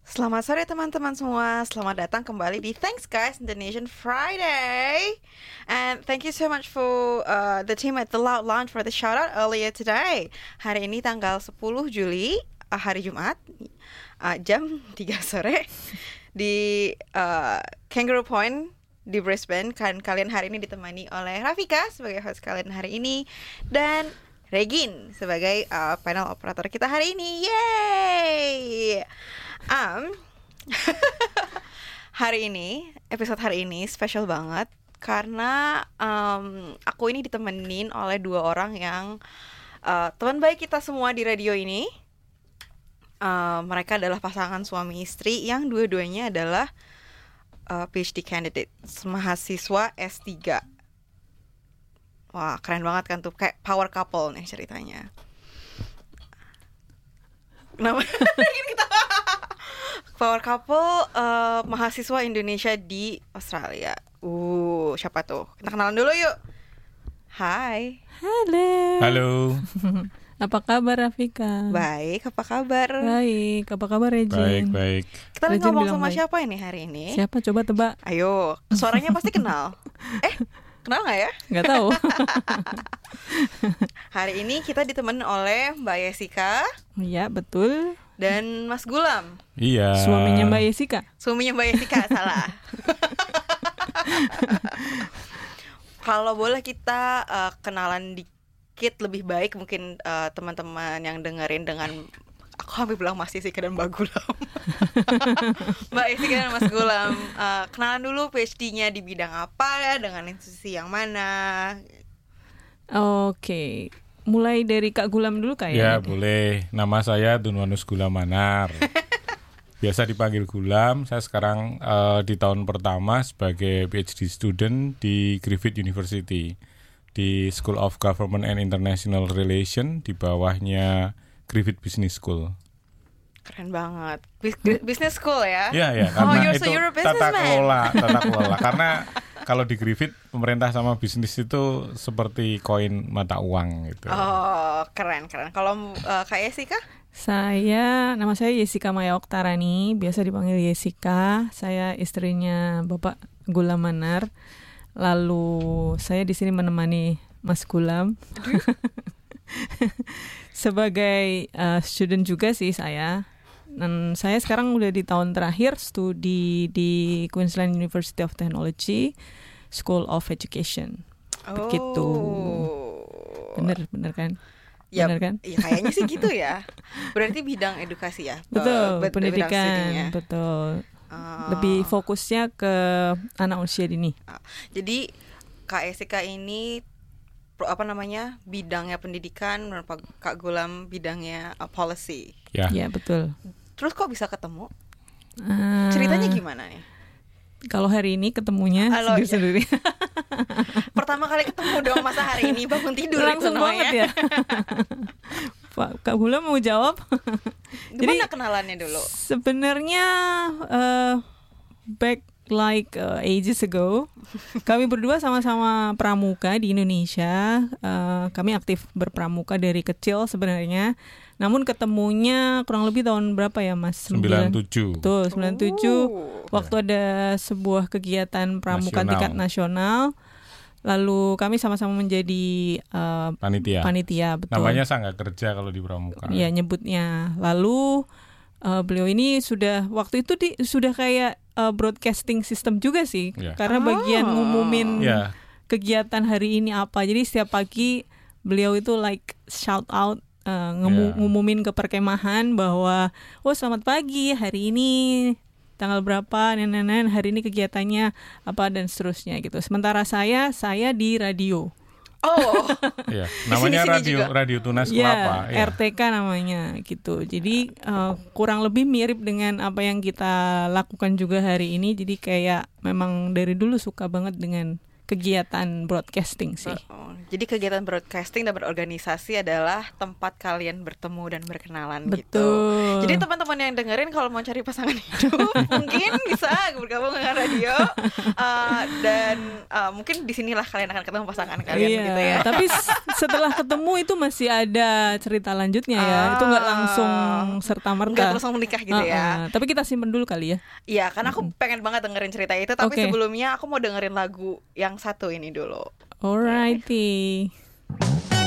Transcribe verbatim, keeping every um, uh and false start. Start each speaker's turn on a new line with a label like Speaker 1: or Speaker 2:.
Speaker 1: Selamat sore teman-teman semua. Selamat datang kembali di Thanks Guys Indonesian Friday. And thank you so much for uh, the team at The Loud Lounge for the shout out earlier today. Hari ini tanggal sepuluh Juli, uh, hari Jumat, uh, jam tiga sore di uh, Kangaroo Point di Brisbane. Kan kalian hari ini ditemani oleh Rafika sebagai host kalian hari ini dan Regin sebagai uh, panel operator kita hari ini. Yeay! Um, hari ini, episode hari ini spesial banget karena um, aku ini ditemenin oleh dua orang yang uh, teman baik kita semua di radio ini. Uh, mereka adalah pasangan suami istri yang dua-duanya adalah uh, PhD candidate, mahasiswa S tiga. Wah, keren banget kan tuh, kayak power couple nih ceritanya. Kenapa? kita Power couple uh, mahasiswa Indonesia di Australia. Uh, siapa tuh? Kita kenalan dulu yuk. Hai.
Speaker 2: Halo.
Speaker 3: Halo.
Speaker 2: Apa kabar Rafika?
Speaker 1: Baik, apa kabar?
Speaker 2: Baik, apa kabar Regin?
Speaker 3: Baik, baik.
Speaker 1: Kita lagi
Speaker 2: Regin
Speaker 1: ngomong
Speaker 2: bilang
Speaker 1: sama
Speaker 2: baik.
Speaker 1: siapa ini hari ini?
Speaker 2: Siapa? Coba tebak.
Speaker 1: Ayo, suaranya pasti kenal. Eh, kenal gak ya?
Speaker 2: Gak tahu.
Speaker 1: Hari ini kita ditemenin oleh Mbak Jessica
Speaker 2: Iya, betul.
Speaker 1: dan Mas Gulam.
Speaker 3: Iya.
Speaker 2: Suaminya Mbak Jessica.
Speaker 1: Suaminya Mbak Jessica, salah. Kalau boleh kita uh, kenalan dikit lebih baik mungkin uh, teman-teman yang dengerin dengan, aku hampir bilang Mas Jessica dan Mbak Gulam. Mbak Jessica dan Mas Gulam, uh, kenalan dulu PhD-nya di bidang apa, dengan institusi yang mana.
Speaker 2: Oke. Mulai dari Kak Gulam dulu
Speaker 3: Ya,
Speaker 2: kayaknya.
Speaker 3: boleh. Nama saya Dunwanus Gulamanar. Biasa dipanggil Gulam. Saya sekarang uh, di tahun pertama sebagai PhD student di Griffith University di School of Government and International Relations, di bawahnya Griffith Business School.
Speaker 1: Keren banget. Bis- Business school ya?
Speaker 3: Ya, ya,
Speaker 1: Oh,
Speaker 3: karena
Speaker 1: you're, so
Speaker 3: itu
Speaker 1: you're a
Speaker 3: tata
Speaker 1: businessman.
Speaker 3: kelola, tata kelola. Karena kalau di Griffith pemerintah sama bisnis itu seperti koin mata uang gitu.
Speaker 1: Oh, keren, keren. Kalau uh, Kak Jessica?
Speaker 2: Saya, nama saya Jessica Maya Oktarani, biasa dipanggil Jessica. Saya istrinya Bapak Gulamanar. Lalu saya di sini menemani Mas Gulam. Sebagai uh, student juga sih saya. Dan saya sekarang udah di tahun terakhir studi di Queensland University of Technology, School of Education. Begitu.
Speaker 1: Oh.
Speaker 2: Bener, bener kan?
Speaker 1: Ya,
Speaker 2: Bener kan?
Speaker 1: ya kayaknya sih gitu ya. Berarti bidang edukasi ya.
Speaker 2: Betul,
Speaker 1: Be- be- bidang studinya.
Speaker 2: pendidikan, betul.
Speaker 1: Oh.
Speaker 2: Lebih fokusnya ke anak usia dini.
Speaker 1: Jadi Kak Jessica ini pro- apa namanya bidangnya pendidikan, dan Pak- Kak Gulam bidangnya uh, policy.
Speaker 3: Ya.
Speaker 2: Ya, betul.
Speaker 1: Terus kok bisa ketemu?
Speaker 2: Ah,
Speaker 1: Ceritanya gimana nih?
Speaker 2: Kalau hari ini ketemunya
Speaker 1: Halo,
Speaker 2: sendiri-sendiri.
Speaker 1: Pertama kali ketemu dong masa hari ini bangun tidur
Speaker 2: Langsung
Speaker 1: itu namanya.
Speaker 2: banget ya. Pak Kak Gula mau jawab.
Speaker 1: Gimana kenalannya dulu?
Speaker 2: Sebenarnya uh, back like uh, ages ago, kami berdua sama-sama pramuka di Indonesia. Uh, kami aktif berpramuka dari kecil sebenarnya. Namun ketemunya kurang lebih tahun berapa ya Mas?
Speaker 3: sembilan puluh tujuh.
Speaker 2: Betul, sembilan puluh tujuh.
Speaker 1: Oh.
Speaker 2: Waktu ada sebuah kegiatan pramuka
Speaker 3: Nasional.
Speaker 2: tingkat nasional. Lalu kami sama-sama menjadi uh,
Speaker 3: Panitia.
Speaker 2: panitia, betul.
Speaker 3: Namanya Sangga Kerja kalau di Pramuka.
Speaker 2: Iya, nyebutnya. Lalu uh, beliau ini sudah waktu itu di, sudah kayak uh, broadcasting system juga sih,
Speaker 3: Ya.
Speaker 2: karena bagian
Speaker 1: Oh.
Speaker 2: ngumumin
Speaker 3: Ya.
Speaker 2: kegiatan hari ini apa. Jadi setiap pagi beliau itu like shout out, uh, ngemu-
Speaker 3: Ya.
Speaker 2: ngumumin ke perkemahan bahwa oh selamat pagi, hari ini tanggal berapa, nenek-nenek, hari ini kegiatannya apa dan seterusnya gitu. Sementara saya saya di radio.
Speaker 1: Oh.
Speaker 3: Ya. Namanya
Speaker 1: sini-sini
Speaker 3: radio
Speaker 1: juga.
Speaker 3: Radio Tunas
Speaker 2: Ya,
Speaker 3: Kelapa. Ya.
Speaker 2: R T K namanya gitu. Jadi uh, kurang lebih mirip dengan apa yang kita lakukan juga hari ini. Jadi kayak memang dari dulu suka banget dengan kegiatan broadcasting sih.
Speaker 1: Oh, jadi kegiatan broadcasting dan berorganisasi adalah tempat kalian bertemu dan berkenalan.
Speaker 2: Betul.
Speaker 1: Gitu. Jadi teman-teman yang dengerin kalau mau cari pasangan hidup mungkin bisa bergabung dengan radio uh, dan uh, mungkin disinilah kalian akan ketemu pasangan kalian
Speaker 2: iya,
Speaker 1: gitu ya.
Speaker 2: Tapi setelah ketemu itu masih ada cerita lanjutnya ya. Ah, itu nggak langsung serta merta.
Speaker 1: Nggak langsung menikah gitu uh-uh. ya.
Speaker 2: Tapi kita simpen dulu kali ya.
Speaker 1: Iya, karena aku pengen banget dengerin cerita itu. Tapi
Speaker 2: okay.
Speaker 1: sebelumnya aku mau dengerin lagu yang satu ini dulu.
Speaker 2: Alrighty.